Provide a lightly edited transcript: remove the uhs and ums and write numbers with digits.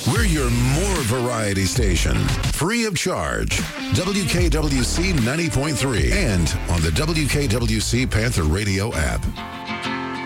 We're your more variety station, free of charge. WKWC 90.3 and on the WKWC Panther Radio app.